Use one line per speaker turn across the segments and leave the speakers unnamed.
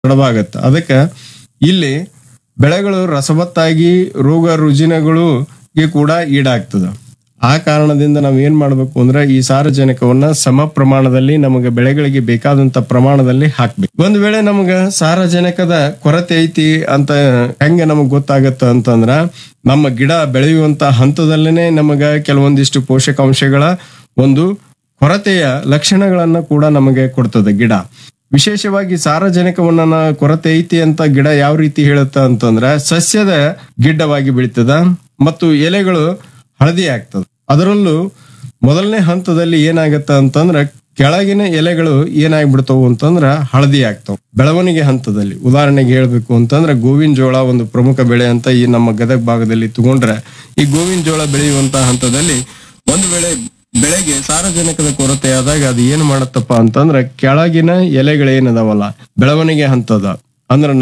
ತಡವಾಗತ್ತೆ. ಅದಕ್ಕೆ ಇಲ್ಲಿ ಬೆಳೆಗಳು ರಸವತ್ತಾಗಿ ರೋಗ ರುಜಿನಗಳಿಗೆ ಕೂಡ ಈಡಾಗ್ತದ. ಆ ಕಾರಣದಿಂದ ನಾವ್ ಏನ್ ಮಾಡ್ಬೇಕು ಅಂದ್ರೆ ಈ ಸಾರಜನಕವನ್ನ ಸಮ ಪ್ರಮಾಣದಲ್ಲಿ ನಮಗೆ ಬೆಳೆಗಳಿಗೆ ಬೇಕಾದಂತ ಪ್ರಮಾಣದಲ್ಲಿ ಹಾಕ್ಬೇಕು. ಒಂದ್ ವೇಳೆ ನಮಗ ಸಾರಜನಕದ ಕೊರತೆ ಐತಿ ಅಂತ ಹೆಂಗ ನಮಗ್ ಗೊತ್ತಾಗತ್ತ ಅಂತಂದ್ರ ನಮ್ಮ ಗಿಡ ಬೆಳೆಯುವಂತ ಹಂತದಲ್ಲೇನೆ ನಮಗ ಕೆಲವೊಂದಿಷ್ಟು ಪೋಷಕಾಂಶಗಳ ಒಂದು ಕೊರತೆಯ ಲಕ್ಷಣಗಳನ್ನ ಕೂಡ ನಮಗೆ ಕೊಡ್ತದೆ ಗಿಡ. ವಿಶೇಷವಾಗಿ ಸಾರಜನಕವನ್ನ ಕೊರತೆ ಐತಿ ಅಂತ ಗಿಡ ಯಾವ ರೀತಿ ಹೇಳುತ್ತ ಅಂತಂದ್ರ ಸಸ್ಯದ ಗಿಡ್ಡವಾಗಿ ಬೆಳೀತದ ಮತ್ತು ಎಲೆಗಳು ಹಳದಿ ಆಗ್ತದ. ಅದರಲ್ಲೂ ಮೊದಲನೇ ಹಂತದಲ್ಲಿ ಏನಾಗತ್ತ ಅಂತಂದ್ರ ಕೆಳಗಿನ ಎಲೆಗಳು ಏನಾಗ್ಬಿಡ್ತಾವು ಅಂತಂದ್ರ ಹಳದಿ ಆಗ್ತಾವ ಬೆಳವಣಿಗೆ ಹಂತದಲ್ಲಿ. ಉದಾಹರಣೆಗೆ ಹೇಳ್ಬೇಕು ಅಂತಂದ್ರ ಗೋವಿನ ಜೋಳ ಒಂದು ಪ್ರಮುಖ ಬೆಳೆ ಅಂತ ಈ ನಮ್ಮ ಗದಗ ಭಾಗದಲ್ಲಿ ತಗೊಂಡ್ರೆ, ಈ ಗೋವಿನ ಜೋಳ ಬೆಳೆಯುವಂತ ಹಂತದಲ್ಲಿ ಒಂದು ವೇಳೆ ಬೆಳೆಗೆ ಸಾರಜನಕದ ಕೊರತೆ ಆದಾಗ ಅದು ಏನ್ ಮಾಡತ್ತಪ್ಪ ಅಂತಂದ್ರ ಕೆಳಗಿನ ಎಲೆಗಳೇನದಾವಲ್ಲ ಬೆಳವಣಿಗೆ ಹಂತದ ಅಂದ್ರ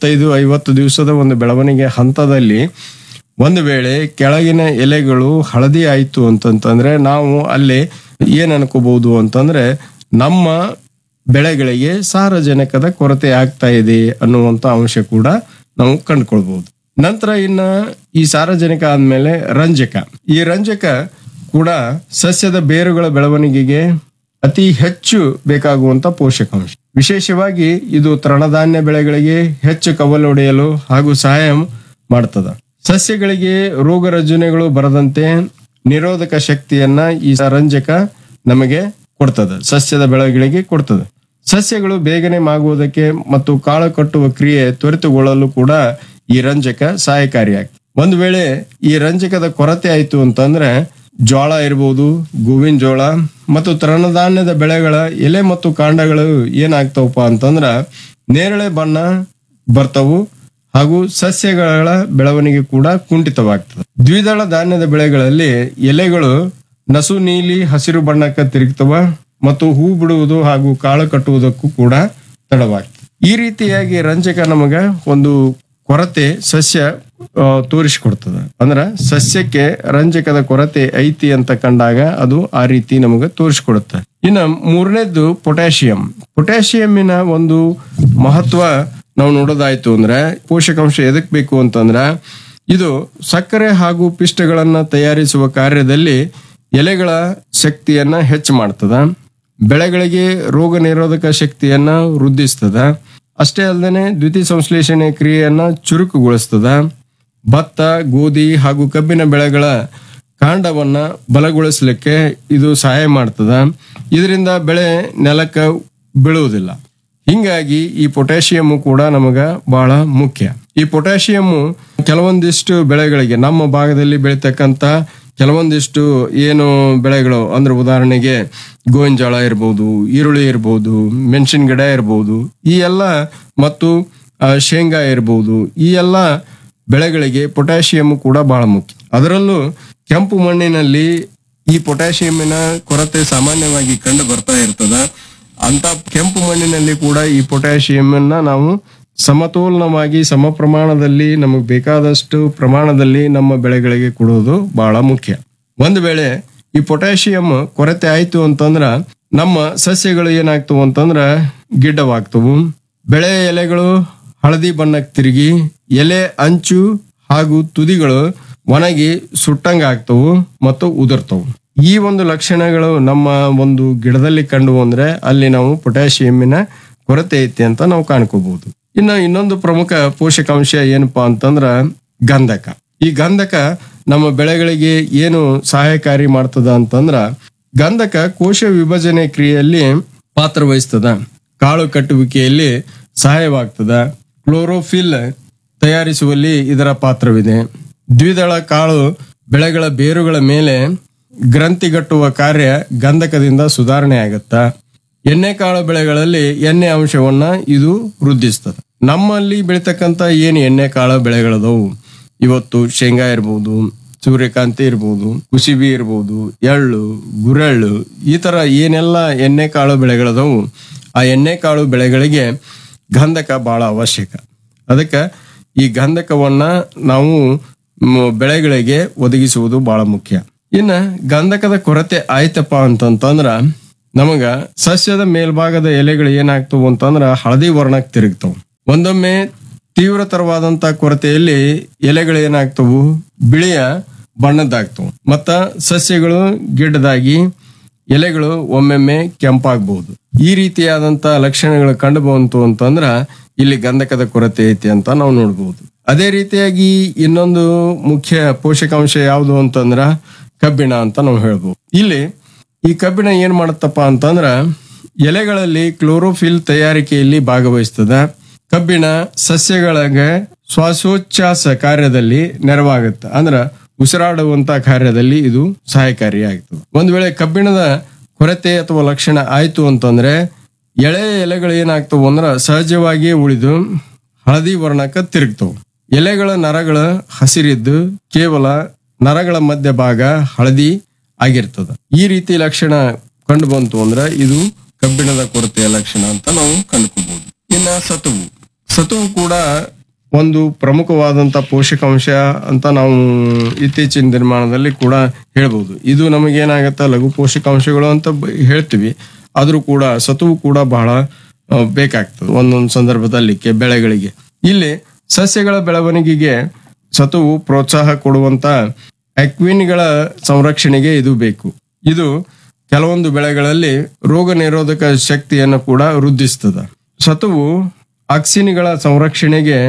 45-50 ದಿವಸದ ಒಂದು ಬೆಳವಣಿಗೆ ಹಂತದಲ್ಲಿ ಒಂದು ವೇಳೆ ಕೆಳಗಿನ ಎಲೆಗಳು ಹಳದಿ ಆಯ್ತು ಅಂತಂತಂದ್ರೆ ನಾವು ಅಲ್ಲಿ ಏನ್ ಅನ್ಕೋಬಹುದು ಅಂತಂದ್ರೆ ನಮ್ಮ ಬೆಳೆಗಳಿಗೆ ಸಾರಜನಕದ ಕೊರತೆ ಆಗ್ತಾ ಇದೆ ಅನ್ನುವಂತ ಅಂಶ ಕೂಡ ನಾವು ಕಂಡುಕೊಳ್ಬಹುದು. ನಂತರ ಇನ್ನ ಈ ಸಾರಜನಕ ಆದ್ಮೇಲೆ ರಂಜಕ. ಈ ರಂಜಕ ಕೂಡ ಸಸ್ಯದ ಬೇರುಗಳ ಬೆಳವಣಿಗೆಗೆ ಅತಿ ಹೆಚ್ಚು ಬೇಕಾಗುವಂತ ಪೋಷಕಾಂಶ. ವಿಶೇಷವಾಗಿ ಇದು ತೃಣಧಾನ್ಯ ಬೆಳೆಗಳಿಗೆ ಹೆಚ್ಚು ಕವಲೊಡೆಯಲು ಹಾಗೂ ಸಹಾಯ ಮಾಡ್ತದ. ಸಸ್ಯಗಳಿಗೆ ರೋಗ ರುಜಿನಗಳು ಬರದಂತೆ ನಿರೋಧಕ ಶಕ್ತಿಯನ್ನ ಈ ರಂಜಕ ನಮಗೆ ಕೊಡ್ತದೆ, ಸಸ್ಯದ ಬೆಳೆಗಳಿಗೆ ಕೊಡ್ತದೆ. ಸಸ್ಯಗಳು ಬೇಗನೆ ಮಾಗುವುದಕ್ಕೆ ಮತ್ತು ಕಾಳು ಕಟ್ಟುವ ಕ್ರಿಯೆ ತ್ವರಿತಗೊಳ್ಳಲು ಕೂಡ ಈ ರಂಜಕ ಸಹಾಯಕಾರಿಯಾಗ್ತದೆ. ಒಂದು ವೇಳೆ ಈ ರಂಜಕದ ಕೊರತೆ ಆಯ್ತು ಅಂತಂದ್ರೆ ಜೋಳ ಇರ್ಬೋದು, ಗೋವಿನ ಜೋಳ ಮತ್ತು ತೃಣಧಾನ್ಯದ ಬೆಳೆಗಳ ಎಲೆ ಮತ್ತು ಕಾಂಡಗಳು ಏನಾಗ್ತಾವಪ್ಪ ಅಂತಂದ್ರ ನೇರಳೆ ಬಣ್ಣ ಬರ್ತವು ಹಾಗೂ ಸಸ್ಯಗಳ ಬೆಳವಣಿಗೆ ಕೂಡ ಕುಂಠಿತವಾಗ್ತದೆ. ದ್ವಿದಳ ಧಾನ್ಯದ ಬೆಳೆಗಳಲ್ಲಿ ಎಲೆಗಳು ನಸು ನೀಲಿ ಹಸಿರು ಬಣ್ಣಕ್ಕೆ ತಿರುಗ್ತವ ಮತ್ತು ಹೂ ಬಿಡುವುದು ಹಾಗೂ ಕಾಳು ಕಟ್ಟುವುದಕ್ಕೂ ಕೂಡ ತಡವಾಗ್ತದೆ. ಈ ರೀತಿಯಾಗಿ ರಂಜಕ ನಮಗ ಒಂದು ಕೊರತೆ ಸಸ್ಯ ತೋರಿಸಿಕೊಡ್ತದ. ಅಂದ್ರ ಸಸ್ಯಕ್ಕೆ ರಂಜಕದ ಕೊರತೆ ಐತಿ ಅಂತ ಕಂಡಾಗ ಅದು ಆ ರೀತಿ ನಮಗ ತೋರಿಸಿಕೊಡುತ್ತೆ. ಇನ್ನ ಮೂರನೇದ್ದು ಪೊಟ್ಯಾಷಿಯಂ. ಪೊಟ್ಯಾಷಿಯಂನ ಒಂದು ಮಹತ್ವ ನಾವು ನೋಡೋದಾಯ್ತು ಅಂದ್ರೆ ಪೋಷಕಾಂಶ ಎದಕ್ ಬೇಕು ಅಂತಂದ್ರ ಇದು ಸಕ್ಕರೆ ಹಾಗೂ ಪಿಷ್ಟಗಳನ್ನ ತಯಾರಿಸುವ ಕಾರ್ಯದಲ್ಲಿ ಎಲೆಗಳ ಶಕ್ತಿಯನ್ನ ಹೆಚ್ಚು ಮಾಡ್ತದ. ಬೆಳೆಗಳಿಗೆ ರೋಗ ನಿರೋಧಕ ಶಕ್ತಿಯನ್ನ ವೃದ್ಧಿಸ್ತದ. ಅಷ್ಟೇ ಅಲ್ಲದೆ ದ್ವಿತೀಯ ಸಂಶ್ಲೇಷಣೆ ಕ್ರಿಯೆಯನ್ನ ಚುರುಕುಗೊಳಿಸ್ತದ. ಭತ್ತ, ಗೋಧಿ ಹಾಗೂ ಕಬ್ಬಿನ ಬೆಳೆಗಳ ಕಾಂಡವನ್ನ ಬಲಗೊಳಿಸಲಿಕ್ಕೆ ಇದು ಸಹಾಯ ಮಾಡ್ತದ. ಇದರಿಂದ ಬೆಳೆ ನೆಲಕ್ಕೆ ಬೀಳುವುದಿಲ್ಲ. ಹಿಂಗಾಗಿ ಈ ಪೊಟ್ಯಾಷಿಯಂ ಕೂಡ ನಮಗ ಬಹಳ ಮುಖ್ಯ. ಈ ಪೊಟ್ಯಾಷಿಯಂ ಕೆಲವೊಂದಿಷ್ಟು ಬೆಳೆಗಳಿಗೆ ನಮ್ಮ ಭಾಗದಲ್ಲಿ ಬೆಳೀತಕ್ಕಂತ ಕೆಲವೊಂದಿಷ್ಟು ಏನು ಬೆಳೆಗಳು ಅಂದ್ರೆ ಉದಾಹರಣೆಗೆ ಗೋವಿನ ಜೋಳ ಇರ್ಬೋದು, ಈರುಳ್ಳಿ ಇರ್ಬೋದು, ಮೆಣಸಿನ ಗಿಡ ಇರ್ಬೋದು, ಈ ಎಲ್ಲ ಮತ್ತು ಶೇಂಗಾ ಇರ್ಬೋದು, ಈ ಎಲ್ಲ ಬೆಳೆಗಳಿಗೆ ಪೊಟ್ಯಾಷಿಯಂ ಕೂಡ ಬಹಳ ಮುಖ್ಯ. ಅದರಲ್ಲೂ ಕೆಂಪು ಮಣ್ಣಿನಲ್ಲಿ ಈ ಪೊಟ್ಯಾಷಿಯಂನ ಕೊರತೆ ಸಾಮಾನ್ಯವಾಗಿ ಕಂಡು ಬರ್ತಾ ಇರ್ತದ. ಅಂತ ಕೆಂಪು ಮಣ್ಣಿನಲ್ಲಿ ಕೂಡ ಈ ಪೊಟ್ಯಾಷಿಯಂನ ನಾವು ಸಮತೋಲನವಾಗಿ ಸಮ ಪ್ರಮಾಣದಲ್ಲಿ ನಮಗೆ ಬೇಕಾದಷ್ಟು ಪ್ರಮಾಣದಲ್ಲಿ ನಮ್ಮ ಬೆಳೆಗಳಿಗೆ ಕೊಡೋದು ಬಹಳ ಮುಖ್ಯ. ಒಂದು ವೇಳೆ ಈ ಪೊಟ್ಯಾಷಿಯಂ ಕೊರತೆ ಆಯ್ತು ಅಂತಂದ್ರ ನಮ್ಮ ಸಸ್ಯಗಳು ಏನಾಗ್ತವು ಅಂತಂದ್ರ ಗಿಡ್ಡವಾಗ್ತವು. ಬೆಳೆ ಎಲೆಗಳು ಹಳದಿ ಬಣ್ಣಕ್ಕೆ ತಿರುಗಿ ಎಲೆ ಅಂಚು ಹಾಗೂ ತುದಿಗಳು ಒಣಗಿ ಸುಟ್ಟಂಗ ಆಗ್ತವು ಮತ್ತು ಉದುರ್ತವು. ಈ ಒಂದು ಲಕ್ಷಣಗಳು ನಮ್ಮ ಒಂದು ಗಿಡದಲ್ಲಿ ಕಂಡು ಅಂದ್ರೆ ಅಲ್ಲಿ ನಾವು ಪೊಟ್ಯಾಷಿಯಂನ ಕೊರತೆ ಐತಿ ಅಂತ ನಾವು ಕಾಣ್ಕೋಬಹುದು. ಇನ್ನೊಂದು ಪ್ರಮುಖ ಪೋಷಕಾಂಶ ಏನಪ್ಪಾ ಅಂತಂದ್ರ ಗಂಧಕ. ಈ ಗಂಧಕ ನಮ್ಮ ಬೆಳೆಗಳಿಗೆ ಏನು ಸಹಾಯಕಾರಿ ಮಾಡ್ತದ ಅಂತಂದ್ರ ಗಂಧಕ ಕೋಶ ವಿಭಜನೆ ಕ್ರಿಯೆಯಲ್ಲಿ ಪಾತ್ರ ವಹಿಸ್ತದ. ಕಾಳು ಕಟ್ಟುವಿಕೆಯಲ್ಲಿ ಸಹಾಯವಾಗ್ತದ. ಕ್ಲೋರೋಫಿಲ್ ತಯಾರಿಸುವಲ್ಲಿ ಇದರ ಪಾತ್ರವಿದೆ. ದ್ವಿದಳ ಕಾಳು ಬೆಳೆಗಳ ಬೇರುಗಳ ಮೇಲೆ ಗ್ರಂಥಿಗಟ್ಟುವ ಕಾರ್ಯ ಗಂಧಕದಿಂದ ಸುಧಾರಣೆ ಆಗತ್ತ. ಎಣ್ಣೆಕಾಳು ಬೆಳೆಗಳಲ್ಲಿ ಎಣ್ಣೆ ಅಂಶವನ್ನ ಇದು ವೃದ್ಧಿಸ್ತದೆ. ನಮ್ಮಲ್ಲಿ ಬೆಳೀತಕ್ಕಂತ ಏನು ಎಣ್ಣೆಕಾಳು ಬೆಳೆಗಳದವು ಇವತ್ತು ಶೇಂಗಾ ಇರ್ಬೋದು, ಸೂರ್ಯಕಾಂತಿ ಇರ್ಬೋದು, ಕುಸಿಬಿ ಇರ್ಬೋದು, ಎಳ್ಳು, ಗುರೆಳ್ಳು, ಈ ತರ ಏನೆಲ್ಲ ಎಣ್ಣೆಕಾಳು ಬೆಳೆಗಳದವು ಆ ಎಣ್ಣೆಕಾಳು ಬೆಳೆಗಳಿಗೆ ಗಂಧಕ ಬಹಳ ಅವಶ್ಯಕ. ಅದಕ್ಕೆ ಈ ಗಂಧಕವನ್ನ ನಾವು ಬೆಳೆಗಳಿಗೆ ಒದಗಿಸುವುದು ಬಹಳ ಮುಖ್ಯ. ಇನ್ನ ಗಂಧಕದ ಕೊರತೆ ಆಯ್ತಪ್ಪ ಅಂತಂದ್ರ ನಮಗ ಸಸ್ಯದ ಮೇಲ್ಭಾಗದ ಎಲೆಗಳು ಏನಾಗ್ತವು ಅಂತಂದ್ರ ಹಳದಿ ವರ್ಣಕ್ಕೆ ತಿರುಗ್ತಾವ. ಒಂದೊಮ್ಮೆ ತೀವ್ರತರವಾದಂತ ಕೊರತೆಯಲ್ಲಿ ಎಲೆಗಳು ಏನಾಗ್ತವು, ಬಿಳಿಯ ಬಣ್ಣದ್ದಾಗ್ತವು. ಮತ್ತ ಸಸ್ಯಗಳು ಗಿಡ್ಡದಾಗಿ ಎಲೆಗಳು ಒಮ್ಮೆಮ್ಮೆ ಕೆಂಪಾಗಬಹುದು. ಈ ರೀತಿಯಾದಂತ ಲಕ್ಷಣಗಳು ಕಂಡು ಬಂತು ಅಂತಂದ್ರ ಇಲ್ಲಿ ಗಂಧಕದ ಕೊರತೆ ಐತಿ ಅಂತ ನಾವು ನೋಡ್ಬೋದು. ಅದೇ ರೀತಿಯಾಗಿ ಇನ್ನೊಂದು ಮುಖ್ಯ ಪೋಷಕಾಂಶ ಯಾವುದು ಅಂತಂದ್ರ ಕಬ್ಬಿಣ ಅಂತ ನಾವು ಹೇಳ್ಬೋದು. ಇಲ್ಲಿ ಈ ಕಬ್ಬಿಣ ಏನ್ ಮಾಡುತ್ತಪ್ಪ ಅಂತಂದ್ರ ಎಲೆಗಳಲ್ಲಿ ಕ್ಲೋರೋಫಿಲ್ ತಯಾರಿಕೆಯಲ್ಲಿ ಭಾಗವಹಿಸ್ತದ. ಕಬ್ಬಿಣ ಸಸ್ಯಗಳಿಗೆ ಶ್ವಾಸೋಚ್ಛ್ವಾಸ ಕಾರ್ಯದಲ್ಲಿ ನೆರವಾಗುತ್ತೆ. ಅಂದ್ರ ಉಸಿರಾಡುವಂತ ಕಾರ್ಯದಲ್ಲಿ ಇದು ಸಹಾಯಕಾರಿಯಾಗ್ತದೆ. ಒಂದ್ ವೇಳೆ ಕಬ್ಬಿಣದ ಕೊರತೆ ಅಥವಾ ಲಕ್ಷಣ ಆಯ್ತು ಅಂತಂದ್ರೆ ಎಳೆಯ ಎಲೆಗಳು ಏನಾಗ್ತವು ಅಂದ್ರ ಸಹಜವಾಗಿಯೇ ಉಳಿದು ಹಳದಿ ವರ್ಣಕ್ಕೆ ತಿರುಗ್ತವು. ಎಲೆಗಳ ನರಗಳ ಹಸಿರಿದ್ದು ಕೇವಲ ನರಗಳ ಮಧ್ಯ ಭಾಗ ಹಳದಿ ಆಗಿರ್ತದ. ಈ ರೀತಿ ಲಕ್ಷಣ ಕಂಡು ಬಂತು ಅಂದ್ರೆ ಇದು ಕಬ್ಬಿಣದ ಕೊರತೆಯ ಲಕ್ಷಣ ಅಂತ ನಾವು ಕಂಡುಕೋಬಹುದು. ಇನ್ನ ಸತುವು ಕೂಡ ಒಂದು ಪ್ರಮುಖವಾದಂತ ಪೋಷಕಾಂಶ ಅಂತ ನಾವು ಇತ್ತೀಚಿನ ದಿನಮಾನದಲ್ಲಿ ಕೂಡ ಹೇಳ್ಬೋದು. ಇದು ನಮಗೇನಾಗತ್ತ ಲಘು ಪೋಷಕಾಂಶಗಳು ಅಂತ ಹೇಳ್ತೀವಿ. ಆದ್ರೂ ಕೂಡ ಸತುವು ಕೂಡ ಬಹಳ ಬೇಕಾಗ್ತದೆ ಒಂದೊಂದು ಸಂದರ್ಭದಲ್ಲಿ ಬೆಳೆಗಳಿಗೆ. ಇಲ್ಲಿ ಸಸ್ಯಗಳ ಬೆಳವಣಿಗೆಗೆ ಸತುವು ಪ್ರೋತ್ಸಾಹ ಕೊಡುವಂತ ಅಕ್ವಿನ್ಗಳ ಸಂರಕ್ಷಣೆಗೆ ಇದು ಬೇಕು. ಇದು ಕೆಲವೊಂದು ಬೆಳೆಗಳಲ್ಲಿ ರೋಗ ನಿರೋಧಕ ಶಕ್ತಿಯನ್ನು ಕೂಡ ವೃದ್ಧಿಸ್ತದ. ಸತುವು ಆಕ್ಸಿನ್ಗಳ ಸಂರಕ್ಷಣೆಗೆ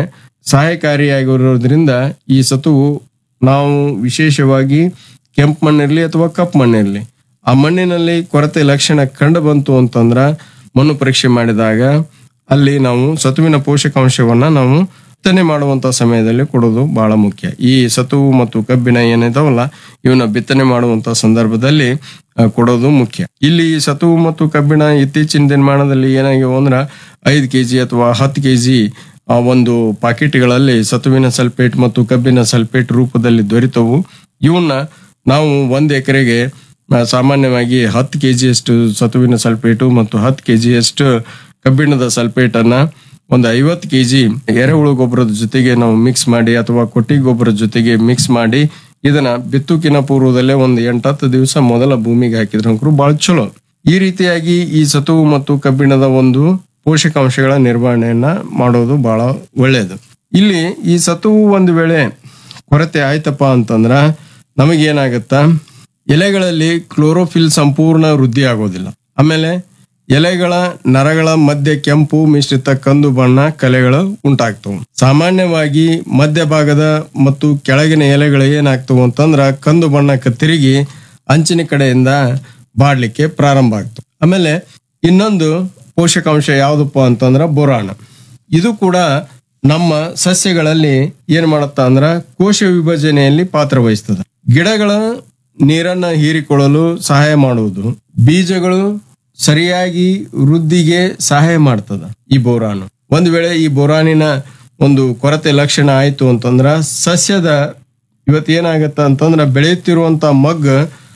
ಸಹಾಯಕಾರಿಯಾಗಿರೋದ್ರಿಂದ ಈ ಸತುವು ನಾವು ವಿಶೇಷವಾಗಿ ಕೆಂಪು ಮಣ್ಣಿರ್ಲಿ ಅಥವಾ ಕಪ್ಪು ಮಣ್ಣಿರ್ಲಿ ಆ ಮಣ್ಣಿನಲ್ಲಿ ಕೊರತೆ ಲಕ್ಷಣ ಕಂಡು ಬಂತು ಅಂತಂದ್ರ ಮಣ್ಣು ಪರೀಕ್ಷೆ ಮಾಡಿದಾಗ ಅಲ್ಲಿ ನಾವು ಸತುವಿನ ಪೋಷಕಾಂಶವನ್ನ ನಾವು ಬಿತ್ತನೆ ಮಾಡುವಂತ ಸಮಯದಲ್ಲಿ ಕೊಡೋದು ಬಹಳ ಮುಖ್ಯ. ಈ ಸತುವು ಮತ್ತು ಕಬ್ಬಿಣ ಏನಿದಾವಲ್ಲ ಇವನ್ನ ಬಿತ್ತನೆ ಮಾಡುವಂತ ಸಂದರ್ಭದಲ್ಲಿ ಕೊಡೋದು ಮುಖ್ಯ. ಇಲ್ಲಿ ಸತುವು ಮತ್ತು ಕಬ್ಬಿಣ ಇತ್ತೀಚಿನ ದಿನಮಾನದಲ್ಲಿ ಏನಾಗ್ಯಾವ ಅಂದ್ರ 5 kg ಅಥವಾ 10 kg ಒಂದು ಪಾಕೆಟ್ಗಳಲ್ಲಿ ಸತುವಿನ ಸಲ್ಫೇಟ್ ಮತ್ತು ಕಬ್ಬಿಣ ಸಲ್ಫೇಟ್ ರೂಪದಲ್ಲಿ ದೊರೆತವು. ಇವನ್ನ ನಾವು 1 ಎಕರೆಗೆ ಸಾಮಾನ್ಯವಾಗಿ 10 kg ಅಷ್ಟು ಸತುವಿನ ಸಲ್ಫೇಟು ಮತ್ತು 10 kg ಅಷ್ಟು ಕಬ್ಬಿಣದ ಸಲ್ಫೇಟ್ ಅನ್ನ ಒಂದು 50 kg ಎರೆಹುಳು ಗೊಬ್ಬರದ ಜೊತೆಗೆ ನಾವು ಮಿಕ್ಸ್ ಮಾಡಿ ಅಥವಾ ಕೊಟ್ಟಿಗೆ ಗೊಬ್ಬರದ ಜೊತೆಗೆ ಮಿಕ್ಸ್ ಮಾಡಿ ಇದನ್ನ ಬಿತ್ತುಕಿನ ಪೂರ್ವದಲ್ಲೇ ಒಂದು 8-10 ದಿವಸ ಮೊದಲ ಭೂಮಿಗೆ ಹಾಕಿದ್ರಂಕರು ಬಹಳ ಚಲೋ. ಈ ರೀತಿಯಾಗಿ ಈ ಸತುವು ಮತ್ತು ಕಬ್ಬಿಣದ ಒಂದು ಪೋಷಕಾಂಶಗಳ ನಿರ್ವಹಣೆಯನ್ನ ಮಾಡೋದು ಬಹಳ ಒಳ್ಳೆಯದು. ಇಲ್ಲಿ ಈ ಸತುವು ಒಂದು ವೇಳೆ ಕೊರತೆ ಆಯ್ತಪ್ಪ ಅಂತಂದ್ರ ನಮಗೇನಾಗತ್ತ, ಎಲೆಗಳಲ್ಲಿ ಕ್ಲೋರೋಫಿಲ್ ಸಂಪೂರ್ಣ ವೃದ್ಧಿ ಆಗೋದಿಲ್ಲ. ಆಮೇಲೆ ಎಲೆಗಳ ನರಗಳ ಮಧ್ಯೆ ಕೆಂಪು ಮಿಶ್ರಿತ ಕಂದು ಬಣ್ಣ ಕಲೆಗಳು ಉಂಟಾಗ್ತವು. ಸಾಮಾನ್ಯವಾಗಿ ಮಧ್ಯಭಾಗದ ಮತ್ತು ಕೆಳಗಿನ ಎಲೆಗಳು ಏನಾಗ್ತವು ಅಂತಂದ್ರ ಕಂದು ಬಣ್ಣಕ್ಕೆ ತಿರುಗಿ ಅಂಚಿನ ಕಡೆಯಿಂದ ಬಾಡ್ಲಿಕ್ಕೆ ಪ್ರಾರಂಭ ಆಗ್ತವೆ. ಆಮೇಲೆ ಇನ್ನೊಂದು ಪೋಷಕಾಂಶ ಯಾವ್ದಪ್ಪ ಅಂತಂದ್ರ ಬೋರಾನ್. ಇದು ಕೂಡ ನಮ್ಮ ಸಸ್ಯಗಳಲ್ಲಿ ಏನ್ ಮಾಡತ್ತ ಅಂದ್ರ ಕೋಶ ವಿಭಜನೆಯಲ್ಲಿ ಪಾತ್ರ ವಹಿಸ್ತದ. ಗಿಡಗಳ ನೀರನ್ನ ಹೀರಿಕೊಳ್ಳಲು ಸಹಾಯ ಮಾಡುವುದು, ಬೀಜಗಳು ಸರಿಯಾಗಿ ವೃದ್ಧಿಗೆ ಸಹಾಯ ಮಾಡ್ತದ ಈ ಬೋರಾನ್. ಒಂದ್ ವೇಳೆ ಈ ಬೋರಾನಿನ ಒಂದು ಕೊರತೆ ಲಕ್ಷಣ ಆಯ್ತು ಅಂತಂದ್ರ ಸಸ್ಯದ ಇವತ್ತೇನಾಗತ್ತ ಅಂತಂದ್ರ ಬೆಳೆಯುತ್ತಿರುವಂತ ಮಗ್ಗ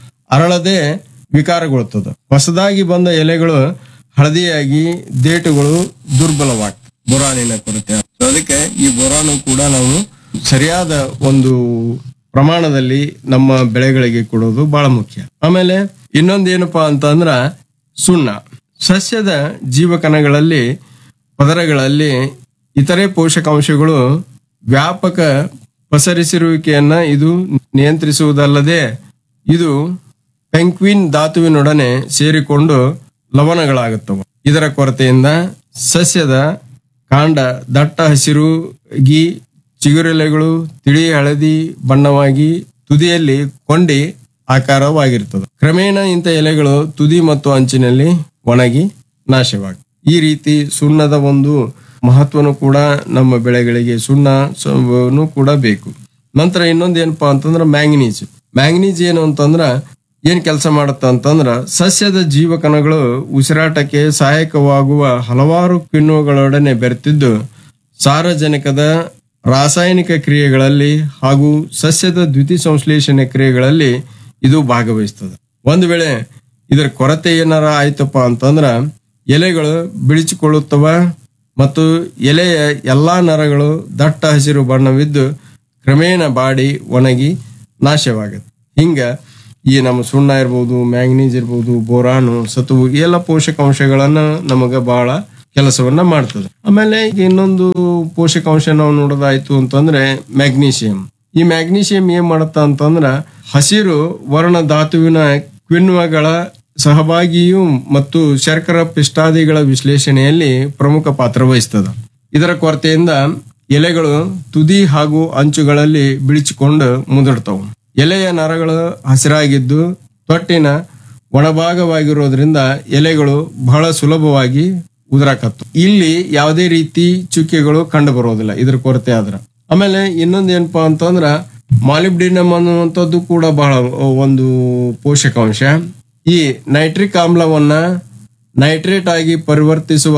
ಅರಳದೆ ವಿಕಾರಗೊಳ್ತದ. ಹೊಸದಾಗಿ ಬಂದ ಎಲೆಗಳು ಹಳದಿಯಾಗಿ ದೇಟುಗಳು ದುರ್ಬಲವಾಗ್ತವೆ ಬೋರಾನಿನ ಕೊರತೆ. ಅದಕ್ಕೆ ಈ ಬೋರಾನು ಕೂಡ ನಾವು ಸರಿಯಾದ ಒಂದು ಪ್ರಮಾಣದಲ್ಲಿ ನಮ್ಮ ಬೆಳೆಗಳಿಗೆ ಕೊಡೋದು ಬಹಳ ಮುಖ್ಯ. ಆಮೇಲೆ ಇನ್ನೊಂದೇನಪ್ಪಾ ಅಂತಂದ್ರ ಸುಣ್ಣ. ಸಸ್ಯದ ಜೀವಕಣಗಳಲ್ಲಿ ಪದರಗಳಲ್ಲಿ ಇತರೆ ಪೋಷಕಾಂಶಗಳು ವ್ಯಾಪಕ ಪಸರಿಸಿರುವಿಕೆಯನ್ನ ಇದು ನಿಯಂತ್ರಿಸುವುದಲ್ಲದೆ ಇದು ಪೆಂಕ್ವಿನ್ ಧಾತುವಿನೊಡನೆ ಸೇರಿಕೊಂಡು ಲವಣಗಳಾಗುತ್ತವೆ. ಇದರ ಕೊರತೆಯಿಂದ ಸಸ್ಯದ ಕಾಂಡ ದಟ್ಟ ಹಸಿರುಗಿ ಚಿಗುರೆಲೆಗಳು ತಿಳಿ ಹಳದಿ ಬಣ್ಣವಾಗಿ ತುದಿಯಲ್ಲಿ ಕೊಂಡಿ ಆಕಾರವಾಗಿರ್ತದೆ. ಕ್ರಮೇಣ ಇಂಥ ಎಲೆಗಳು ತುದಿ ಮತ್ತು ಅಂಚಿನಲ್ಲಿ ಒಣಗಿ ನಾಶವಾಗ್ತದೆ. ಈ ರೀತಿ ಸುಣ್ಣದ ಒಂದು ಮಹತ್ವನು ಕೂಡ ನಮ್ಮ ಬೆಳೆಗಳಿಗೆ ಸುಣ್ಣನು ಕೂಡ ಬೇಕು. ನಂತರ ಇನ್ನೊಂದು ಏನಪ್ಪಾ ಅಂತಂದ್ರ ಮ್ಯಾಂಗನೀಸ್. ಮ್ಯಾಂಗನೀಸ್ ಏನು ಅಂತಂದ್ರ ಏನ್ ಕೆಲಸ ಮಾಡುತ್ತ ಅಂತಂದ್ರ ಸಸ್ಯದ ಜೀವಕಣಗಳು ಉಸಿರಾಟಕ್ಕೆ ಸಹಾಯಕವಾಗುವ ಹಲವಾರು ಕಿಣ್ವಗಳೊಡನೆ ಬೆರೆತಿದ್ದು ಸಾರಜನಕದ ರಾಸಾಯನಿಕ ಕ್ರಿಯೆಗಳಲ್ಲಿ ಹಾಗೂ ಸಸ್ಯದ ದ್ಯುತಿ ಸಂಶ್ಲೇಷಣೆ ಕ್ರಿಯೆಗಳಲ್ಲಿ ಇದು ಭಾಗವಹಿಸ್ತದೆ. ಒಂದು ವೇಳೆ ಇದರ ಕೊರತೆ ಏನಾರ ಆಯ್ತಪ್ಪ ಅಂತಂದ್ರ ಎಲೆಗಳು ಬಿಳಿಚಿಕೊಳ್ಳುತ್ತವ ಮತ್ತು ಎಲೆಯ ಎಲ್ಲಾ ನರಗಳು ದಟ್ಟ ಹಸಿರು ಬಣ್ಣವಿದ್ದು ಕ್ರಮೇಣ ಬಾಡಿ ಒಣಗಿ ನಾಶವಾಗುತ್ತೆ. ಹಿಂಗ ಈ ನಮ್ಮ ಸುಣ್ಣ ಇರ್ಬೋದು, ಮ್ಯಾಂಗನೀಸ್ ಇರ್ಬೋದು, ಬೋರಾನು, ಸತುವು ಎಲ್ಲ ಪೋಷಕಾಂಶಗಳನ್ನ ನಮಗ ಬಹಳ ಕೆಲಸವನ್ನ ಮಾಡ್ತದೆ. ಆಮೇಲೆ ಈಗ ಇನ್ನೊಂದು ಪೋಷಕಾಂಶ ನಾವು ನೋಡೋದಾಯ್ತು ಅಂತಂದ್ರೆ ಮ್ಯಾಗ್ನೀಷಿಯಂ. ಈ ಮ್ಯಾಗ್ನೀಷಿಯಂ ಏನ್ ಮಾಡತ್ತ ಅಂತಂದ್ರ ಹಸಿರು ವರ್ಣ ಧಾತುವಿನ ಕಿಣ್ವಗಳ ಸಹಭಾಗಿಯು ಮತ್ತು ಶರ್ಕರ ಪಿಷ್ಟಾದಿಗಳ ವಿಶ್ಲೇಷಣೆಯಲ್ಲಿ ಪ್ರಮುಖ ಪಾತ್ರ ವಹಿಸ್ತದ. ಇದರ ಕೊರತೆಯಿಂದ ಎಲೆಗಳು ತುದಿ ಹಾಗೂ ಅಂಚುಗಳಲ್ಲಿ ಬಿಳಿಚಿಕೊಂಡು ಮುದುಡ್ತಾವು. ಎಲೆಯ ನರಗಳು ಹಸಿರಾಗಿದ್ದು ತೊಟ್ಟಿನ ಒಣಭಾಗವಾಗಿರೋದ್ರಿಂದ ಎಲೆಗಳು ಬಹಳ ಸುಲಭವಾಗಿ ಉದುರಾಕತ್ತು. ಇಲ್ಲಿ ಯಾವುದೇ ರೀತಿ ಚುಕ್ಕೆಗಳು ಕಂಡು ಬರೋದಿಲ್ಲ ಇದ್ರ ಕೊರತೆ ಆದ್ರ. ಆಮೇಲೆ ಇನ್ನೊಂದ್ ಏನಪ್ಪಾ ಅಂತಂದ್ರ ಮಾಲಿಬ್ಡಿನಮ್ ಅನ್ನುವಂಥದ್ದು ಕೂಡ ಬಹಳ ಒಂದು ಪೋಷಕಾಂಶ. ಈ ನೈಟ್ರಿಕ್ ಆಮ್ಲವನ್ನ ನೈಟ್ರೇಟ್ ಆಗಿ ಪರಿವರ್ತಿಸುವ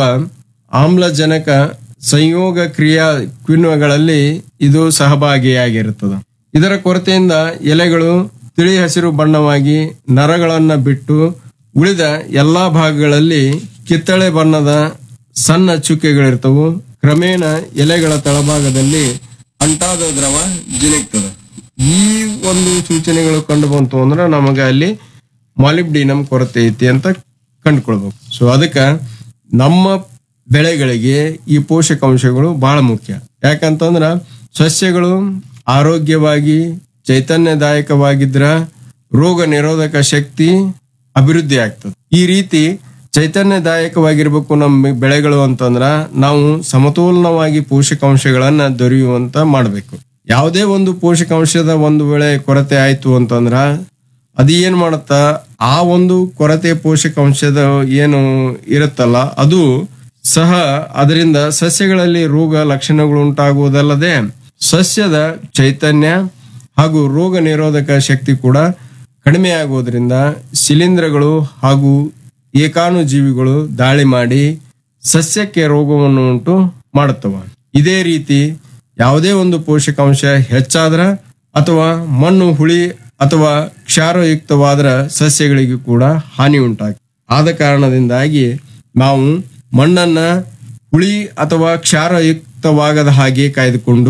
ಆಮ್ಲಜನಕ ಸಂಯೋಗ ಕ್ರಿಯಾ ಕಿಣ್ವಗಳಲ್ಲಿ ಇದು ಸಹಭಾಗಿಯಾಗಿರುತ್ತದೆ. ಇದರ ಕೊರತೆಯಿಂದ ಎಲೆಗಳು ತಿಳಿ ಹಸಿರು ಬಣ್ಣವಾಗಿ ನರಗಳನ್ನ ಬಿಟ್ಟು ಉಳಿದ ಎಲ್ಲಾ ಭಾಗಗಳಲ್ಲಿ ಕಿತ್ತಳೆ ಬಣ್ಣದ ಸಣ್ಣ ಚುಕ್ಕೆಗಳಿರ್ತವು. ಕ್ರಮೇಣ ಎಲೆಗಳ ತಳಭಾಗದಲ್ಲಿ ಅಂಟಾದ ದ್ರವ ಜಿನುಗ್ತದೆ. ಈ ಒಂದು ಸೂಚನೆಗಳು ಕಂಡು ಬಂತು ಅಂದ್ರೆ ನಮಗೆ ಅಲ್ಲಿ ಮಾಲಿಬ್ಡಿನಮ್ ಕೊರತೆ ಐತಿ ಅಂತ ಕಂಡುಕೊಳ್ಬೇಕು. ಸೊ ಅದಕ್ಕೆ ನಮ್ಮ ಬೆಳೆಗಳಿಗೆ ಈ ಪೋಷಕಾಂಶಗಳು ಬಹಳ ಮುಖ್ಯ. ಯಾಕಂತಂದ್ರ ಸಸ್ಯಗಳು ಆರೋಗ್ಯವಾಗಿ ಚೈತನ್ಯದಾಯಕವಾಗಿದ್ರ ರೋಗ ನಿರೋಧಕ ಶಕ್ತಿ ಅಭಿವೃದ್ಧಿ ಆಗ್ತದೆ. ಈ ರೀತಿ ಚೈತನ್ಯದಾಯಕವಾಗಿರ್ಬೇಕು ನಮ್ಮ ಬೆಳೆಗಳು ಅಂತಂದ್ರ ನಾವು ಸಮತೋಲನವಾಗಿ ಪೋಷಕಾಂಶಗಳನ್ನ ದೊರೆಯುವಂತ ಮಾಡ್ಬೇಕು. ಯಾವುದೇ ಒಂದು ಪೋಷಕಾಂಶದ ಒಂದು ವೇಳೆ ಕೊರತೆ ಆಯ್ತು ಅಂತಂದ್ರ ಅದು ಏನ್ ಮಾಡತ್ತ, ಆ ಒಂದು ಕೊರತೆ ಪೋಷಕಾಂಶದ ಏನು ಇರುತ್ತಲ್ಲ ಅದು ಸಹ ಅದರಿಂದ ಸಸ್ಯಗಳಲ್ಲಿ ರೋಗ ಲಕ್ಷಣಗಳು ಉಂಟಾಗುವುದಲ್ಲದೆ ಸಸ್ಯದ ಚೈತನ್ಯ ಹಾಗೂ ರೋಗ ನಿರೋಧಕ ಶಕ್ತಿ ಕೂಡ ಕಡಿಮೆ ಆಗುವುದರಿಂದ ಶಿಲೀಂಧ್ರಗಳು ಹಾಗೂ ಏಕಾಣುಜೀವಿಗಳು ದಾಳಿ ಮಾಡಿ ಸಸ್ಯಕ್ಕೆ ರೋಗವನ್ನು ಉಂಟು ಮಾಡುತ್ತವೆ. ಇದೇ ರೀತಿ ಯಾವುದೇ ಒಂದು ಪೋಷಕಾಂಶ ಹೆಚ್ಚಾದ್ರ ಅಥವಾ ಮಣ್ಣು ಹುಳಿ ಅಥವಾ ಕ್ಷಾರಯುಕ್ತವಾದ್ರ ಸಸ್ಯಗಳಿಗೆ ಕೂಡ ಹಾನಿ ಉಂಟಾಗ್ತದೆ. ಆದ ಕಾರಣದಿಂದಾಗಿ ನಾವು ಮಣ್ಣನ್ನ ಹುಳಿ ಅಥವಾ ಕ್ಷಾರಯುಕ್ತವಾಗದ ಹಾಗೆ ಕಾಯ್ದುಕೊಂಡು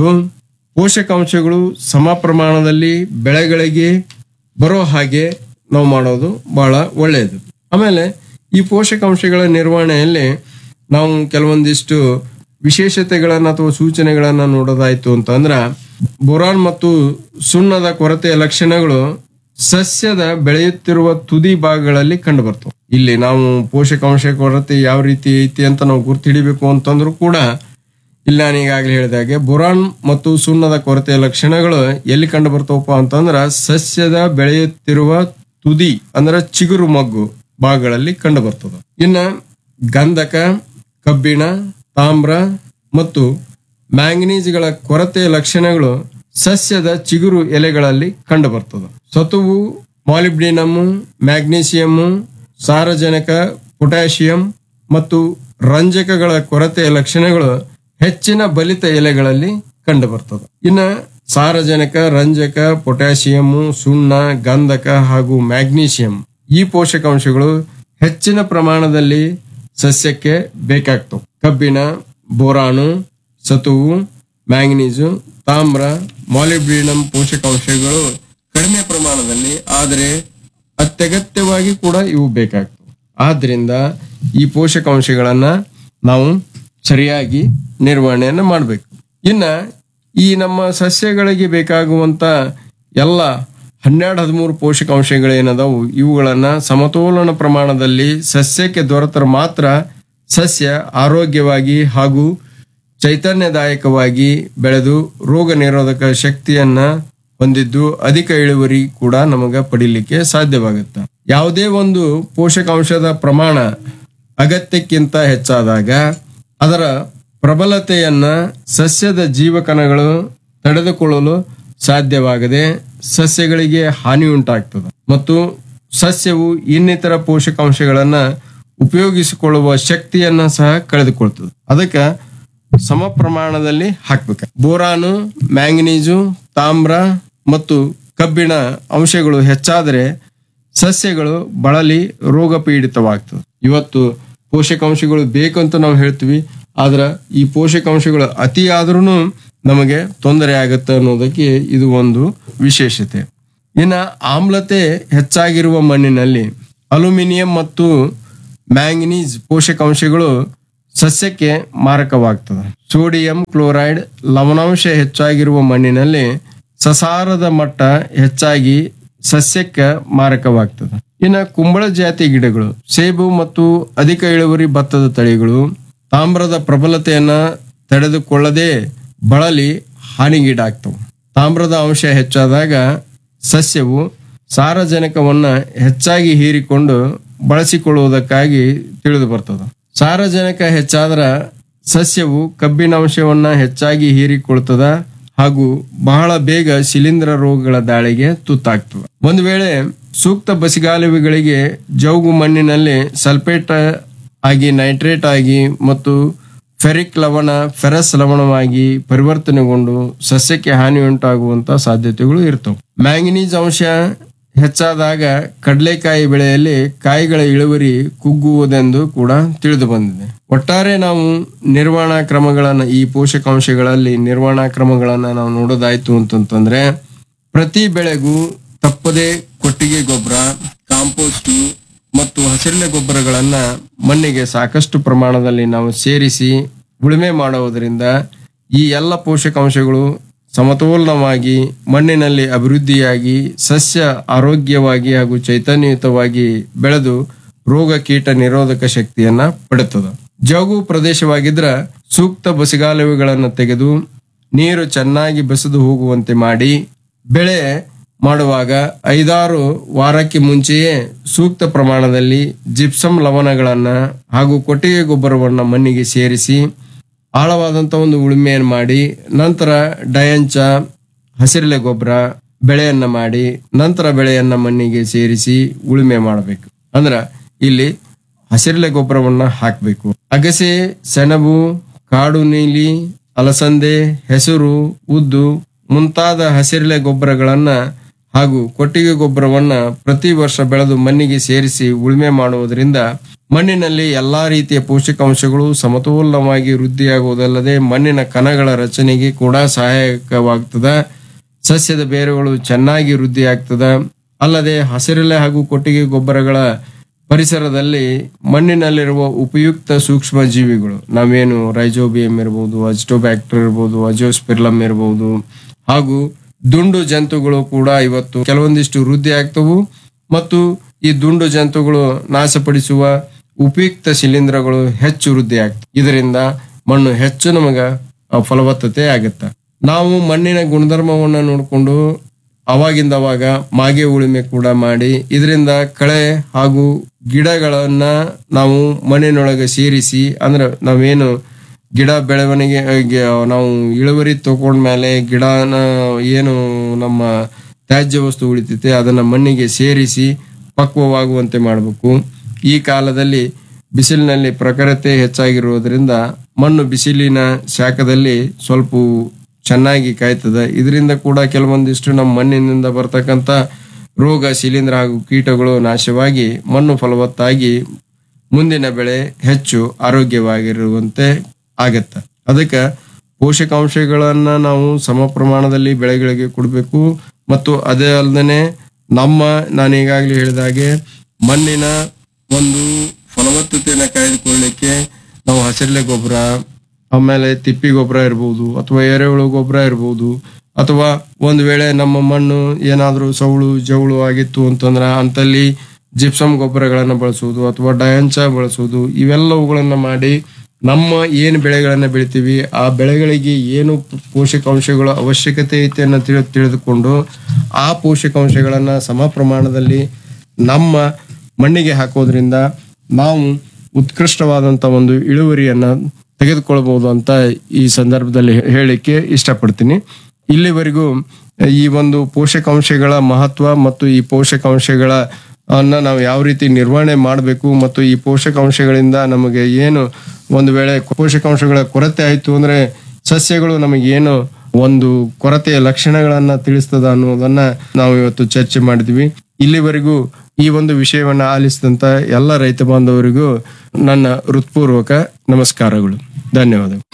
ಪೋಷಕಾಂಶಗಳು ಸಮ ಪ್ರಮಾಣದಲ್ಲಿ ಬೆಳೆಗಳಿಗೆ ಬರೋ ಹಾಗೆ ನಾವು ಮಾಡೋದು ಬಹಳ ಒಳ್ಳೆಯದು. ಆಮೇಲೆ ಈ ಪೋಷಕಾಂಶಗಳ ನಿರ್ವಹಣೆಯಲ್ಲಿ ನಾವು ಕೆಲವೊಂದಿಷ್ಟು ವಿಶೇಷತೆಗಳನ್ನ ಅಥವಾ ಸೂಚನೆಗಳನ್ನ ನೋಡೋದಾಯ್ತು ಅಂತಂದ್ರ ಬೋರಾನ್ ಮತ್ತು ಸುಣ್ಣದ ಕೊರತೆಯ ಲಕ್ಷಣಗಳು ಸಸ್ಯದ ಬೆಳೆಯುತ್ತಿರುವ ತುದಿ ಭಾಗಗಳಲ್ಲಿ ಕಂಡು ಬರ್ತವೆ. ಇಲ್ಲಿ ನಾವು ಪೋಷಕಾಂಶ ಕೊರತೆ ಯಾವ ರೀತಿ ಐತಿ ಅಂತ ನಾವು ಗುರ್ತು ಹಿಡಿಬೇಕು ಅಂತಂದ್ರೂ ಕೂಡ ಇಲ್ಲಿ ನಾನು ಈಗಾಗಲೇ ಹೇಳಿದಾಗೆ ಬೋರಾನ್ ಮತ್ತು ಸುಣ್ಣದ ಕೊರತೆಯ ಲಕ್ಷಣಗಳು ಎಲ್ಲಿ ಕಂಡು ಬರ್ತವಪ್ಪ ಅಂತಂದ್ರ ಸಸ್ಯದ ಬೆಳೆಯುತ್ತಿರುವ ತುದಿ ಅಂದ್ರ ಚಿಗುರು ಮಗ್ಗು ಭಾಗಗಳಲ್ಲಿ ಕಂಡು ಬರ್ತದೆ. ಇನ್ನ ಗಂಧಕ, ಕಬ್ಬಿಣ, ತಾಮ್ರ ಮತ್ತು ಮ್ಯಾಂಗನೀಸ್ಗಳ ಕೊರತೆಯ ಲಕ್ಷಣಗಳು ಸಸ್ಯದ ಚಿಗುರು ಎಲೆಗಳಲ್ಲಿ ಕಂಡು ಬರ್ತದೆ. ಸತುವು, ಮಾಲಿಬ್ಡಿನಮ್, ಮ್ಯಾಗ್ನೀಸಿಯಂ, ಸಾರಜನಕ, ಪೊಟ್ಯಾಷಿಯಂ ಮತ್ತು ರಂಜಕಗಳ ಕೊರತೆಯ ಲಕ್ಷಣಗಳು ಹೆಚ್ಚಿನ ಬಲಿತ ಎಲೆಗಳಲ್ಲಿ ಕಂಡು ಬರ್ತದೆ. ಇನ್ನ ಸಾರಜನಕ, ರಂಜಕ, ಪೊಟ್ಯಾಷಿಯಂ, ಸುಣ್ಣ, ಗಂಧಕ ಹಾಗೂ ಮ್ಯಾಗ್ನೀಸಿಯಂ ಈ ಪೋಷಕಾಂಶಗಳು ಹೆಚ್ಚಿನ ಪ್ರಮಾಣದಲ್ಲಿ ಸಸ್ಯಕ್ಕೆ ಬೇಕಾಗ್ತವೆ. ಕಬ್ಬಿಣ, ಬೋರಾನು, ಸತುವು, ಮ್ಯಾಂಗನೀಸು, ತಾಮ್ರ, ಮಾಲಿಬ್ಡಿನಮ್ ಪೋಷಕಾಂಶಗಳು ಕಡಿಮೆ ಪ್ರಮಾಣದಲ್ಲಿ ಆದರೆ ಅತ್ಯಗತ್ಯವಾಗಿ ಕೂಡ ಇವು ಬೇಕಾಗ್ತವೆ. ಆದ್ರಿಂದ ಈ ಪೋಷಕಾಂಶಗಳನ್ನ ನಾವು ಸರಿಯಾಗಿ ನಿರ್ವಹಣೆಯನ್ನ ಮಾಡಬೇಕು. ಇನ್ನ ಈ ನಮ್ಮ ಸಸ್ಯಗಳಿಗೆ ಬೇಕಾಗುವಂತ ಎಲ್ಲ 12-13 ಪೋಷಕಾಂಶಗಳೇನದಾವು ಇವುಗಳನ್ನ ಸಮತೋಲನ ಪ್ರಮಾಣದಲ್ಲಿ ಸಸ್ಯಕ್ಕೆ ದೊರೆತರೆ ಮಾತ್ರ ಸಸ್ಯ ಆರೋಗ್ಯವಾಗಿ ಹಾಗೂ ಚೈತನ್ಯದಾಯಕವಾಗಿ ಬೆಳೆದು ರೋಗ ನಿರೋಧಕ ಶಕ್ತಿಯನ್ನ ಹೊಂದಿದ್ದು ಅಧಿಕ ಇಳುವರಿ ಕೂಡ ನಮಗ ಪಡಿಲಿಕ್ಕೆ ಸಾಧ್ಯವಾಗುತ್ತೆ. ಯಾವುದೇ ಒಂದು ಪೋಷಕಾಂಶದ ಪ್ರಮಾಣ ಅಗತ್ಯಕ್ಕಿಂತ ಹೆಚ್ಚಾದಾಗ ಅದರ ಪ್ರಬಲತೆಯನ್ನ ಸಸ್ಯದ ಜೀವಕಣಗಳು ತಡೆದುಕೊಳ್ಳಲು ಸಾಧ್ಯವಾಗದೆ ಸಸ್ಯಗಳಿಗೆ ಹಾನಿ ಉಂಟಾಗ್ತದೆ ಮತ್ತು ಸಸ್ಯವು ಇನ್ನಿತರ ಪೋಷಕಾಂಶಗಳನ್ನ ಉಪಯೋಗಿಸಿಕೊಳ್ಳುವ ಶಕ್ತಿಯನ್ನ ಸಹ ಕಳೆದುಕೊಳ್ತದೆ. ಅದಕ್ಕೆ ಸಮ ಪ್ರಮಾಣದಲ್ಲಿ ಹಾಕ್ಬೇಕು. ಬೋರಾನು, ಮ್ಯಾಂಗನೀಸು, ತಾಮ್ರ ಮತ್ತು ಕಬ್ಬಿಣ ಅಂಶಗಳು ಹೆಚ್ಚಾದರೆ ಸಸ್ಯಗಳು ಬಳಲಿ ರೋಗ ಪೀಡಿತವಾಗ್ತದೆ. ಇವತ್ತು ಪೋಷಕಾಂಶಗಳು ಬೇಕಂತ ನಾವು ಹೇಳ್ತೀವಿ, ಆದ್ರೆ ಈ ಪೋಷಕಾಂಶಗಳು ಅತಿ ಆದ್ರೂ ನಮಗೆ ತೊಂದರೆ ಆಗುತ್ತೆ ಅನ್ನೋದಕ್ಕೆ ಇದು ಒಂದು ವಿಶೇಷತೆ. ಇನ್ನ ಆಮ್ಲತೆ ಹೆಚ್ಚಾಗಿರುವ ಮಣ್ಣಿನಲ್ಲಿ ಅಲ್ಯೂಮಿನಿಯಂ ಮತ್ತು ಮ್ಯಾಂಗನೀಸ್ ಪೋಷಕಾಂಶಗಳು ಸಸ್ಯಕ್ಕೆ ಮಾರಕವಾಗ್ತದೆ. ಸೋಡಿಯಂ ಕ್ಲೋರೈಡ್ ಲವಣಾಂಶ ಹೆಚ್ಚಾಗಿರುವ ಮಣ್ಣಿನಲ್ಲಿ ಸಸಾರದ ಮಟ್ಟ ಹೆಚ್ಚಾಗಿ ಸಸ್ಯಕ್ಕೆ ಮಾರಕವಾಗ್ತದೆ. ಇನ್ನು ಕುಂಬಳ ಜಾತಿ ಗಿಡಗಳು, ಸೇಬು ಮತ್ತು ಅಧಿಕ ಇಳುವರಿ ಭತ್ತದ ತಳಿಗಳು ತಾಮ್ರದ ಪ್ರಬಲತೆಯನ್ನ ತಡೆದುಕೊಳ್ಳದೆ ಬಳಲಿ ಹಾನಿಗೀಡಾಗ್ತವೆ. ತಾಮ್ರದ ಅಂಶ ಹೆಚ್ಚಾದಾಗ ಸಸ್ಯವು ಸಾರಜನಕವನ್ನ ಹೆಚ್ಚಾಗಿ ಹೀರಿಕೊಂಡು ಬಳಸಿಕೊಳ್ಳುವುದಕ್ಕಾಗಿ ತಿಳಿದು ಬರ್ತದೆ. ಸಾರಜನಕ ಹೆಚ್ಚಾದ್ರ ಸಸ್ಯವು ಕಬ್ಬಿನ ಅಂಶವನ್ನ ಹೆಚ್ಚಾಗಿ ಹೀರಿಕೊಳ್ತದ ಹಾಗೂ ಬಹಳ ಬೇಗ ಶಿಲೀಂಧ್ರ ರೋಗಗಳ ದಾಳಿಗೆ ತುತ್ತಾಗ್ತದೆ. ಒಂದು ವೇಳೆ ಸೂಕ್ತ ಬಸಿಗಾಲುವೆಗಳಿಗೆ ಜೌಗು ಮಣ್ಣಿನಲ್ಲಿ ಸಲ್ಫೇಟ್ ಆಗಿ ನೈಟ್ರೇಟ್ ಆಗಿ ಮತ್ತು ಫೆರಿಕ್ ಲವಣ ಫೆರಸ್ ಲವಣವಾಗಿ ಪರಿವರ್ತನೆಗೊಂಡು ಸಸ್ಯಕ್ಕೆ ಹಾನಿ ಉಂಟಾಗುವಂತ ಸಾಧ್ಯತೆಗಳು ಇರ್ತವೆ. ಮ್ಯಾಂಗನೀಸ್ ಅಂಶ ಹೆಚ್ಚಾದಾಗ ಕಡಲೆಕಾಯಿ ಬೆಳೆಯಲ್ಲಿ ಕಾಯಿಗಳ ಇಳುವರಿ ಕುಗ್ಗುವುದೆಂದು ಕೂಡ ತಿಳಿದು ಬಂದಿದೆ. ಒಟ್ಟಾರೆ ನಾವು ನಿರ್ವಹಣಾ ಕ್ರಮಗಳನ್ನ ಈ ಪೋಷಕಾಂಶಗಳಲ್ಲಿ ನಿರ್ವಹಣಾ ಕ್ರಮಗಳನ್ನ ನಾವು ನೋಡೋದಾಯ್ತು ಅಂತಂದ್ರೆ ಪ್ರತಿ ಬೆಳೆಗೂ ತಪ್ಪದೆ ಕೊಟ್ಟಿಗೆ ಗೊಬ್ಬರ, ಕಾಂಪೋಸ್ಟ್ ಮತ್ತು ಹಸಿರೆಲೆ ಗೊಬ್ಬರಗಳನ್ನ ಮಣ್ಣಿಗೆ ಸಾಕಷ್ಟು ಪ್ರಮಾಣದಲ್ಲಿ ನಾವು ಸೇರಿಸಿ ಉಳುಮೆ ಮಾಡುವುದರಿಂದ ಈ ಎಲ್ಲ ಪೋಷಕಾಂಶಗಳು ಸಮತೋಲನವಾಗಿ ಮಣ್ಣಿನಲ್ಲಿ ಅಭಿವೃದ್ಧಿಯಾಗಿ ಸಸ್ಯ ಆರೋಗ್ಯವಾಗಿ ಹಾಗೂ ಚೈತನ್ಯಯುತವಾಗಿ ಬೆಳೆದು ರೋಗ ಕೀಟ ನಿರೋಧಕ ಶಕ್ತಿಯನ್ನ ಪಡೆಯುತ್ತದೆ. ಜೌಗು ಪ್ರದೇಶವಾಗಿದ್ರ ಸೂಕ್ತ ಬಸಿಗಾಲುವೆಗಳನ್ನು ತೆಗೆದು ನೀರು ಚೆನ್ನಾಗಿ ಬಸಿದು ಹೋಗುವಂತೆ ಮಾಡಿ ಬೆಳೆ ಮಾಡುವಾಗ 5-6 ವಾರಕ್ಕೆ ಮುಂಚೆಯೇ ಸೂಕ್ತ ಪ್ರಮಾಣದಲ್ಲಿ ಜಿಪ್ಸಮ್ ಲವಣಗಳನ್ನ ಹಾಗೂ ಕೊಟ್ಟಿಗೆ ಗೊಬ್ಬರವನ್ನ ಮಣ್ಣಿಗೆ ಸೇರಿಸಿ ಆಳವಾದಂತ ಒಂದು ಉಳುಮೆಯನ್ನು ಮಾಡಿ ನಂತರ ಡಯಂಚ ಹಸಿರೆಲೆ ಗೊಬ್ಬರ ಬೆಳೆಯನ್ನ ಮಾಡಿ ನಂತರ ಬೆಳೆಯನ್ನ ಮಣ್ಣಿಗೆ ಸೇರಿಸಿ ಉಳುಮೆ ಮಾಡಬೇಕು. ಅಂದ್ರ ಇಲ್ಲಿ ಹಸಿರೆಲೆ ಗೊಬ್ಬರವನ್ನ ಹಾಕಬೇಕು. ಅಗಸೆ, ಸೆಣಬು, ಕಾಡು ನೀಲಿ, ಅಲಸಂದೆ, ಹೆಸರು, ಉದ್ದು ಮುಂತಾದ ಹಸಿರೆಲೆ ಗೊಬ್ಬರಗಳನ್ನ ಹಾಗೂ ಕೊಟ್ಟಿಗೆ ಗೊಬ್ಬರವನ್ನ ಪ್ರತಿ ವರ್ಷ ಬೆಳೆದು ಮಣ್ಣಿಗೆ ಸೇರಿಸಿ ಉಳುಮೆ ಮಾಡುವುದರಿಂದ ಮಣ್ಣಿನಲ್ಲಿ ಎಲ್ಲಾ ರೀತಿಯ ಪೋಷಕಾಂಶಗಳು ಸಮತೋಲನವಾಗಿ ವೃದ್ಧಿಯಾಗುವುದಲ್ಲದೆ ಮಣ್ಣಿನ ಕಣಗಳ ರಚನೆಗೆ ಕೂಡ ಸಹಾಯಕವಾಗ್ತದ. ಸಸ್ಯದ ಬೇರುಗಳು ಚೆನ್ನಾಗಿ ವೃದ್ಧಿಯಾಗ್ತದ. ಅಲ್ಲದೆ ಹಸಿರೆಲೆ ಹಾಗೂ ಕೊಟ್ಟಿಗೆ ಗೊಬ್ಬರಗಳ ಪರಿಸರದಲ್ಲಿ ಮಣ್ಣಿನಲ್ಲಿರುವ ಉಪಯುಕ್ತ ಸೂಕ್ಷ್ಮ ಜೀವಿಗಳು ನಾವೇನು ರೈಜೋಬಿಯಂ ಇರಬಹುದು, ಅಜಿಟೋಬ್ಯಾಕ್ಟರ್ ಇರಬಹುದು, ಅಜೋಸ್ಪಿರ್ಲಮ್ ಇರಬಹುದು ಹಾಗೂ ದುಂಡು ಜಂತುಗಳು ಕೂಡ ಇವತ್ತು ಕೆಲವೊಂದಿಷ್ಟು ವೃದ್ಧಿ ಆಗ್ತವು ಮತ್ತು ಈ ದುಂಡು ಜಂತುಗಳು ನಾಶಪಡಿಸುವ ಉಪಯುಕ್ತ ಶಿಲೀಂಧ್ರಗಳು ಹೆಚ್ಚು ವೃದ್ಧಿ ಆಗ್ತವೆ. ಇದರಿಂದ ಮಣ್ಣು ಹೆಚ್ಚು ನಮಗ ಫಲವತ್ತತೆ ಆಗುತ್ತೆ. ನಾವು ಮಣ್ಣಿನ ಗುಣಧರ್ಮವನ್ನ ನೋಡಿಕೊಂಡು ಅವಾಗಿಂದ ಅವಾಗ ಮಾಗೆ ಉಳುಮೆ ಕೂಡ ಮಾಡಿ ಇದರಿಂದ ಕಳೆ ಹಾಗೂ ಗಿಡಗಳನ್ನ ನಾವು ಮಣ್ಣಿನೊಳಗೆ ಸೇರಿಸಿ ಅಂದ್ರೆ ನಾವೇನು ಗಿಡ ಬೆಳವಣಿಗೆ ನಾವು ಇಳುವರಿ ತಗೊಂಡ್ಮೇಲೆ ಗಿಡನ ಏನು ನಮ್ಮ ತ್ಯಾಜ್ಯ ವಸ್ತು ಉಳಿತೈತೆ ಅದನ್ನ ಮಣ್ಣಿಗೆ ಸೇರಿಸಿ ಪಕ್ವವಾಗುವಂತೆ ಮಾಡಬೇಕು. ಈ ಕಾಲದಲ್ಲಿ ಬಿಸಿಲಿನಲ್ಲಿ ಪ್ರಖರತೆ ಹೆಚ್ಚಾಗಿರುವುದರಿಂದ ಮಣ್ಣು ಬಿಸಿಲಿನ ಶಾಖದಲ್ಲಿ ಸ್ವಲ್ಪ ಚೆನ್ನಾಗಿ ಕಾಯ್ತದೆ. ಇದರಿಂದ ಕೂಡ ಕೆಲವೊಂದಿಷ್ಟು ನಮ್ಮ ಮಣ್ಣಿನಿಂದ ಬರ್ತಕ್ಕಂಥ ರೋಗ, ಶಿಲೀಂಧ್ರ ಹಾಗೂ ಕೀಟಗಳು ನಾಶವಾಗಿ ಮಣ್ಣು ಫಲವತ್ತಾಗಿ ಮುಂದಿನ ಬೆಳೆ ಹೆಚ್ಚು ಆರೋಗ್ಯವಾಗಿರುವಂತೆ ಆಗತ್ತೆ. ಅದಕ್ಕೆ ಪೋಷಕಾಂಶಗಳನ್ನ ನಾವು ಸಮ ಪ್ರಮಾಣದಲ್ಲಿ ಬೆಳೆಗಳಿಗೆ ಕೊಡಬೇಕು. ಮತ್ತು ಅದೇ ಅಲ್ಲದೆ ನಾನು ಈಗಾಗಲೇ ಹೇಳಿದಾಗೆ ಮಣ್ಣಿನ ಒಂದು ಫಲವತ್ತತೆಯನ್ನು ಕಾಯ್ದುಕೊಳ್ಳಲಿಕ್ಕೆ ನಾವು ಹಸಿರೆಲೆ ಗೊಬ್ಬರ, ಆಮೇಲೆ ತಿಪ್ಪಿ ಗೊಬ್ಬರ ಇರ್ಬೋದು ಅಥವಾ ಎರೆಹುಳು ಗೊಬ್ಬರ ಇರ್ಬೋದು ಅಥವಾ ಒಂದು ವೇಳೆ ನಮ್ಮ ಮಣ್ಣು ಏನಾದರೂ ಸೌಳು ಜೌಳು ಆಗಿತ್ತು ಅಂತಂದ್ರೆ ಅಂತಲ್ಲಿ ಜಿಪ್ಸಮ್ ಗೊಬ್ಬರಗಳನ್ನ ಬಳಸುವುದು ಅಥವಾ ಡಯಂಚ ಬಳಸುವುದು ಇವೆಲ್ಲವುಗಳನ್ನ ಮಾಡಿ ನಮ್ಮ ಏನು ಬೆಳೆಗಳನ್ನ ಬೆಳಿತೀವಿ ಆ ಬೆಳೆಗಳಿಗೆ ಏನು ಪೋಷಕಾಂಶಗಳ ಅವಶ್ಯಕತೆ ಐತೆ ಅನ್ನೋ ತಿಳಿದುಕೊಂಡು ಆ ಪೋಷಕಾಂಶಗಳನ್ನ ಸಮ ಪ್ರಮಾಣದಲ್ಲಿ ನಮ್ಮ ಮಣ್ಣಿಗೆ ಹಾಕೋದ್ರಿಂದ ನಾವು ಉತ್ಕೃಷ್ಟವಾದಂತ ಒಂದು ಇಳುವರಿಯನ್ನ ತೆಗೆದುಕೊಳ್ಬಹುದು ಅಂತ ಈ ಸಂದರ್ಭದಲ್ಲಿ ಹೇಳಿಕ್ಕೆ ಇಷ್ಟಪಡ್ತೀನಿ. ಇಲ್ಲಿವರೆಗೂ ಈ ಒಂದು ಪೋಷಕಾಂಶಗಳ ಮಹತ್ವ ಮತ್ತು ಈ ಪೋಷಕಾಂಶಗಳ ನಾವು ಯಾವ ರೀತಿ ನಿರ್ವಹಣೆ ಮಾಡಬೇಕು ಮತ್ತು ಈ ಪೋಷಕಾಂಶಗಳಿಂದ ನಮಗೆ ಏನು ಒಂದು ವೇಳೆ ಪೋಷಕಾಂಶಗಳ ಕೊರತೆ ಆಯ್ತು ಅಂದ್ರೆ ಸಸ್ಯಗಳು ನಮಗೆ ಏನು ಒಂದು ಕೊರತೆಯ ಲಕ್ಷಣಗಳನ್ನ ತಿಳಿಸ್ತದ ಅನ್ನೋದನ್ನ ನಾವು ಇವತ್ತು ಚರ್ಚೆ ಮಾಡಿದ್ವಿ. ಇಲ್ಲಿವರೆಗೂ ಈ ಒಂದು ವಿಷಯವನ್ನ ಆಲಿಸಿದಂತ ಎಲ್ಲ ರೈತ ಬಾಂಧವರಿಗೂ ನನ್ನ ಹೃತ್ಪೂರ್ವಕ ನಮಸ್ಕಾರಗಳು. ಧನ್ಯವಾದಗಳು.